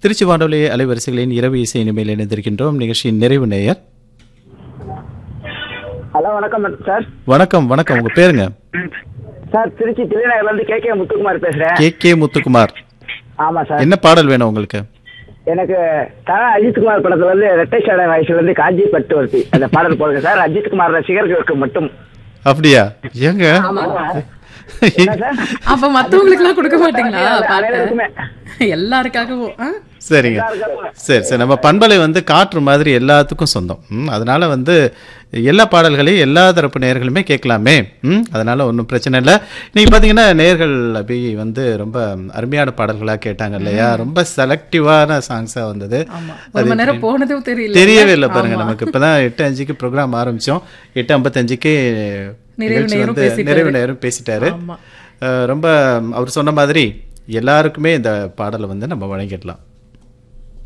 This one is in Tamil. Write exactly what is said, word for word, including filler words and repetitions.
திருச்சி வானொலி அலைவரிசைகளின் இரவு இசை இனிமையில் இணைந்திருக்கின்றோம். நிகழ்ச்சியின் நிறைவு நேயர். ஹலோ, வணக்கம் சார். வணக்கம் வணக்கம் உங்க பேருங்க? சார், திருச்சி தில்லைநகர்ல இருந்து கே கே முத்துக்குமார் பேசுறேன். K K Muthukumar. ஆமா சார். என்ன பாடல் வேணும் உங்களுக்கு? எனக்கு தல அஜித்குமார் படத்துல இருந்து ரெட்டை சாடை வயசுல இருந்து காஞ்சி பட்டு வருத்தி அந்த பாடல் போடுங்க சார். அஜித்குமார் ரசிகர்களுக்கு மட்டும். அப்படியா? ஏங்க அப்ப மத்தவங்களுக்கு எல்லாம் கொடுக்க மாட்டீங்களா? அனைவருக்குமே. எல்லாருக்காகவும். ஆ? சரிங்க. சரி சரி நம்ம பண்பலை வந்து காற்று மாதிரி எல்லாத்துக்கும் சொந்தம். ம் அதனால வந்து எல்லா பாடல்களையும் எல்லா தரப்பு நேயர்களுமே கேட்கலாமே. ம் அதனால ஒன்றும் பிரச்சனை இல்லை. நீங்க பார்த்தீங்கன்னா நேயர்கள் அபி வந்து ரொம்ப அருமையான பாடல்களாக கேட்டாங்க இல்லையா? ரொம்ப செலக்டிவான சாங்ஸாக வந்தது. ஒரு மணி நேரம் போனதும் தெரியல. தெரியவே இல்லை பாருங்க. நமக்கு இப்பதான் எட்டு அஞ்சுக்கு ப்ரோக்ராம் ஆரம்பிச்சோம். எட்டு ஐம்பத்தஞ்சுக்கு வந்து நிறைவு நேரம் பேசிட்டாரு. ரொம்ப அவர் சொன்ன மாதிரி எல்லாருக்குமே இந்த பாடலை வந்து நம்ம வழங்கிடலாம்.